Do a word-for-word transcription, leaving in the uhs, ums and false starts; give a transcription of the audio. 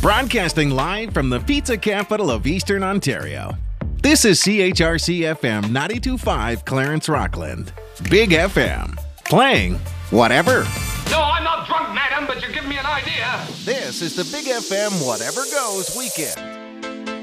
Broadcasting live from the pizza capital of Eastern Ontario. This is C H R C F M ninety-two point five Clarence Rockland. Big F M. Playing whatever. No, I'm not drunk, madam, but you're giving me an idea. This is the Big F M Whatever Goes weekend.